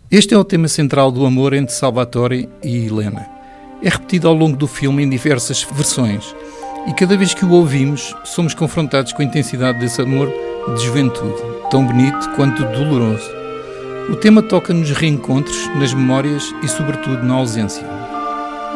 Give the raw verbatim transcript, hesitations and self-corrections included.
Este é o tema central do amor entre Salvatore e Helena. É repetido ao longo do filme em diversas versões e cada vez que o ouvimos somos confrontados com a intensidade desse amor de juventude, tão bonito quanto doloroso. O tema toca nos reencontros, nas memórias e sobretudo na ausência.